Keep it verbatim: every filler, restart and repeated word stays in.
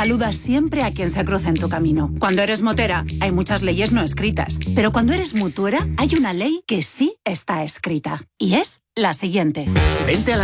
Saluda siempre a quien se cruce en tu camino. Cuando eres motera, hay muchas leyes no escritas. Pero cuando eres mutuera, hay una ley que sí está escrita. Y es la siguiente. Vente a la